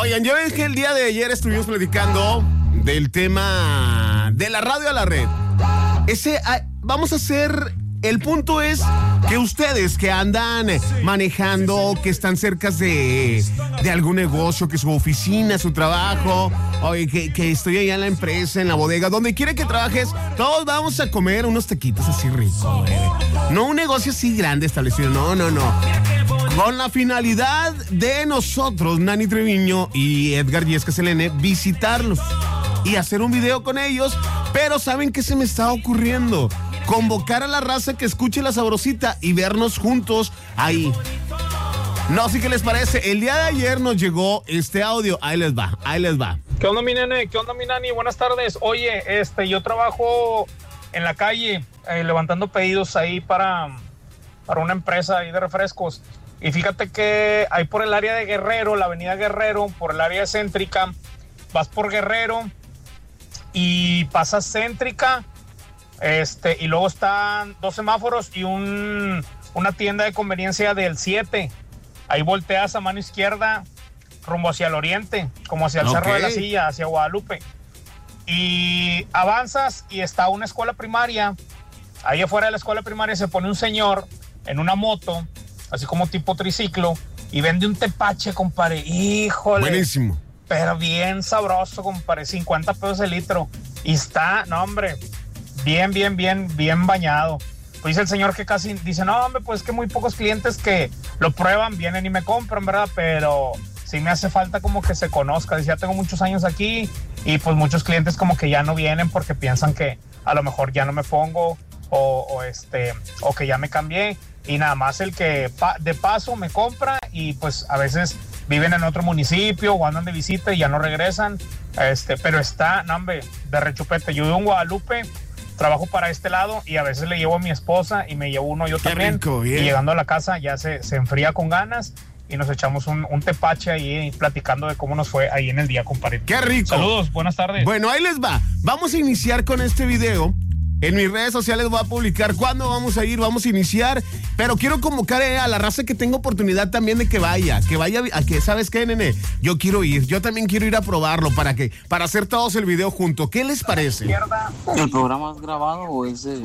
Oigan, yo ven que el día de ayer estuvimos platicando del tema de la radio a la red. Vamos a hacer... El punto es que ustedes que andan manejando, que están cerca de algún negocio, que su oficina, su trabajo, oye, que estoy allá en la empresa, en la bodega, donde quiera que trabajes, todos vamos a comer unos taquitos así ricos, güey. No un negocio así grande establecido, no. Con la finalidad de nosotros, Nani Treviño y Edgar Yescas Selene, visitarlos y hacer un video con ellos, pero ¿saben qué se me está ocurriendo? Convocar a la raza que escuche La Sabrosita y vernos juntos ahí. No sé qué les parece. El día de ayer nos llegó este audio. Ahí les va. ¿Qué onda, mi nene? ¿Qué onda, mi nani? Buenas tardes. Oye, yo trabajo en la calle levantando pedidos ahí para una empresa ahí de refrescos. Y fíjate que ahí por el área de Guerrero, la avenida Guerrero, por el área céntrica, vas por Guerrero y pasas céntrica. Y luego están 2 semáforos y una tienda de conveniencia del 7. Ahí volteas a mano izquierda rumbo hacia el oriente, como hacia el Cerro de la Silla, hacia Guadalupe. Y avanzas y está una escuela primaria. Ahí afuera de la escuela primaria se pone un señor en una moto, así como tipo triciclo, y vende un tepache, compadre. Híjole. Buenísimo. Pero bien sabroso, compadre. 50 pesos el litro. Y está, no, hombre, bien bañado. Pues dice el señor que casi dice, no, hombre, pues que muy pocos clientes que lo prueban, vienen y me compran, ¿verdad? Pero sí me hace falta como que se conozca. Dice, ya tengo muchos años aquí y pues muchos clientes como que ya no vienen porque piensan que a lo mejor ya no me pongo o que ya me cambié, y nada más el que de paso me compra y pues a veces viven en otro municipio o andan de visita y ya no regresan. Pero está, no, hombre, de rechupete. Yo vivo en Guadalupe, trabajo para este lado y a veces le llevo a mi esposa y me llevo uno yo también. Rico, bien. Y llegando a la casa ya se enfría con ganas y nos echamos un tepache ahí platicando de cómo nos fue ahí en el día, compadre. ¡Qué rico! Saludos, buenas tardes. Bueno, ahí les va. Vamos a iniciar con este video. En mis redes sociales voy a publicar cuándo vamos a ir, vamos a iniciar, pero quiero convocar a la raza que tenga oportunidad también de que vaya, a que, ¿sabes qué, nene? Yo quiero ir, yo también quiero ir a probarlo para hacer todos el video juntos. ¿Qué les parece? ¿El programa es grabado o ese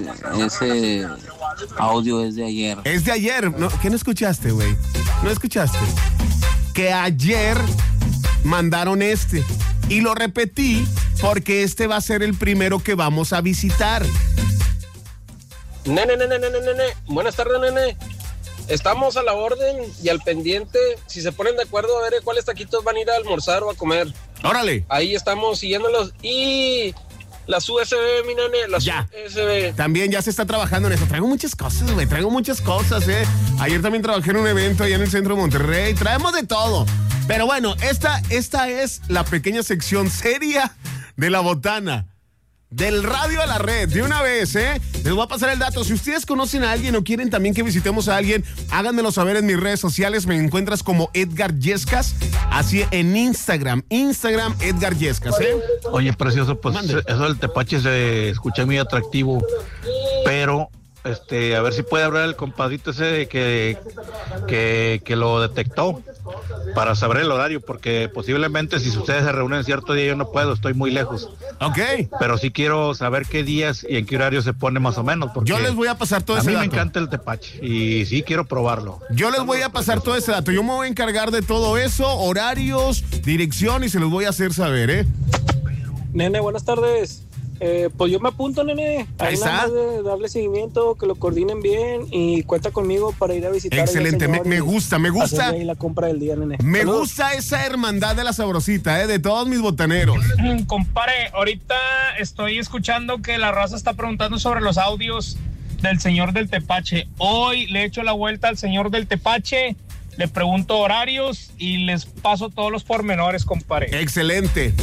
audio es de ayer? Es de ayer. No, ¿qué no escuchaste, güey? ¿No escuchaste? Que ayer mandaron y lo repetí porque va a ser el primero que vamos a visitar. Nene. Buenas tardes, nene. Estamos a la orden y al pendiente. Si se ponen de acuerdo, a ver cuáles taquitos van a ir a almorzar o a comer. ¡Órale! Ahí estamos siguiéndolos. Y las USB, mi nene, las ya. USB. También ya se está trabajando en eso. Traigo muchas cosas, güey. Ayer también trabajé en un evento allá en el centro de Monterrey. Traemos de todo. Pero bueno, esta es la pequeña sección seria de la botana. Del radio a la red, de una vez, les voy a pasar el dato. Si ustedes conocen a alguien o quieren también que visitemos a alguien, háganmelo saber en mis redes sociales. Me encuentras como Edgar Yescas, así en Instagram Edgar Yescas, Oye, precioso, pues Mande. eso del tepache se escucha muy atractivo, pero a ver si puede hablar el compadrito ese de que lo detectó para saber el horario, porque posiblemente si ustedes se reúnen cierto día yo no puedo, estoy muy lejos. Ok. Pero sí quiero saber qué días y en qué horario se pone más o menos, porque yo les voy a pasar todo ese dato. A mí me encanta el tepache y sí quiero probarlo. Yo les voy a pasar todo ese dato. Yo me voy a encargar de todo eso, horarios, dirección, y se los voy a hacer saber, Nene, buenas tardes. Pues yo me apunto, nene. Ahí está. Nada más de darle seguimiento, que lo coordinen bien y cuenta conmigo para ir a visitar. Excelente, me gusta. Hacer ahí la compra del día, nene. Me Saludos. gusta esa hermandad de la Sabrosita, de todos mis botaneros. Compare, ahorita estoy escuchando que la raza está preguntando sobre los audios del señor del tepache. Hoy le echo la vuelta al señor del tepache, le pregunto horarios y les paso todos los pormenores, compadre. Excelente.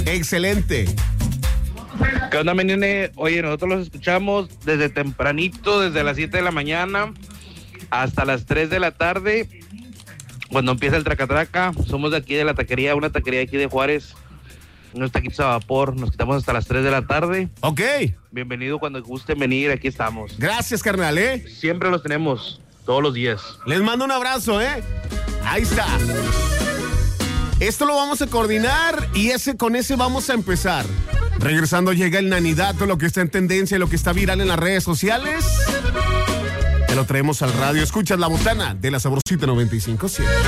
¿Qué onda, mi nene? Oye, nosotros los escuchamos desde tempranito, desde las 7 de la mañana hasta las 3 de la tarde, cuando empieza el tracatraca. Somos de aquí de la taquería, una taquería aquí de Juárez, unos taquitos a vapor. Nos quitamos hasta las 3 de la tarde. Ok. Bienvenido cuando gusten venir, aquí estamos. Gracias, carnal, Siempre los tenemos, todos los días. Les mando un abrazo, Ahí está. Esto lo vamos a coordinar y con ese vamos a empezar. Regresando llega el Nanidato, lo que está en tendencia, lo que está viral en las redes sociales. Te lo traemos al radio. Escuchas La Botana de la Sabrosita 95.7.